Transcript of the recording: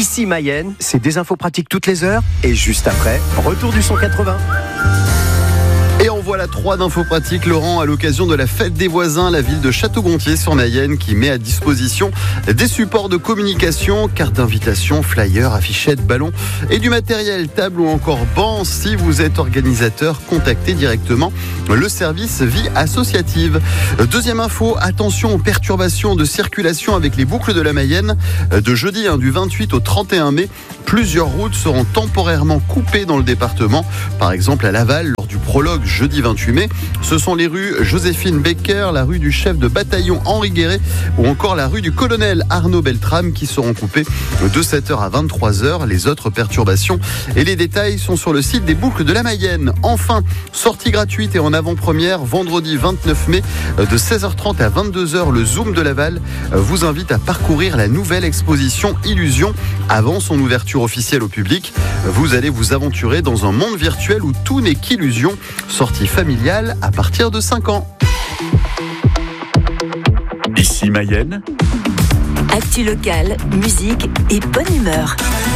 Ici Mayenne, c'est des infos pratiques toutes les heures. Et juste après, retour du son 80. Et en voilà 3 d'infos pratiques, Laurent, à l'occasion de la fête des voisins, la ville de Château-Gontier sur Mayenne qui met à disposition des supports de communication, cartes d'invitation, flyers, affichettes, ballons et du matériel, table ou encore banc. Si vous êtes organisateur, contactez directement le service vie associative. Deuxième info, attention aux perturbations de circulation avec les boucles de la Mayenne. De jeudi du 28 au 31 mai, plusieurs routes seront temporairement coupées dans le département. Par exemple à Laval, lors du prologue jeudi 28 mai, ce sont les rues Joséphine Becker, la rue du chef de bataillon Henri Guéret ou encore la rue du colonel Arnaud Beltrame qui seront coupées de 7h à 23h. Les autres perturbations et les détails sont sur le site des boucles de la Mayenne. Enfin, sortie gratuite et en avant-première vendredi 29 mai de 16h30 à 22h, le Zoom de Laval vous invite à parcourir la nouvelle exposition Illusion avant son ouverture officielle au public. Vous allez vous aventurer dans un monde virtuel où tout n'est qu'illusion. Sortie familiale à partir de 5 ans. Ici Mayenne. Actu locale, musique et bonne humeur.